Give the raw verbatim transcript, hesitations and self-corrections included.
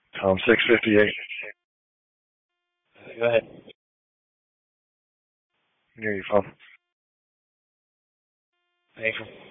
Tom, six fifty-eight. Go ahead. Near your phone. April.